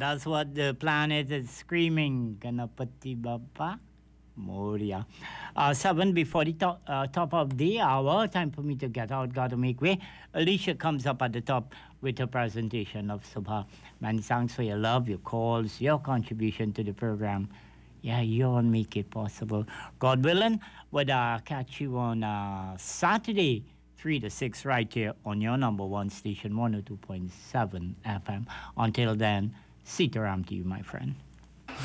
That's what the planet is screaming. Ganapati Bappa Moria. 7 before the top of the hour. Time for me to get out. Got to make way. Alicia comes up at the top with a presentation of Subha. Many thanks for your love, your calls, your contribution to the program. Yeah, you all make it possible. God willing, would catch you on Saturday, 3 to 6, right here on your number one station, 102.7 FM. Until then, Sitaram to you, my friend.